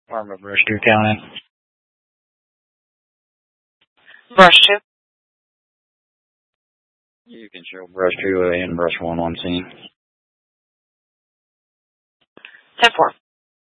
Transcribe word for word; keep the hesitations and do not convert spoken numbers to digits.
Farmer Brush two County. Brush two. You can show Brush two and Brush one on scene. ten four.